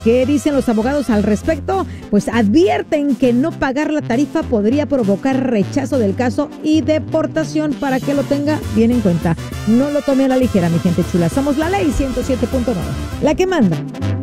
¿Qué dicen los abogados al respecto? Pues advierten que no pagar la tarifa podría provocar rechazo del caso y deportación, para que lo tenga bien en cuenta. No lo tome a la ligera, mi gente chula. Somos la Ley 107.9, la que manda.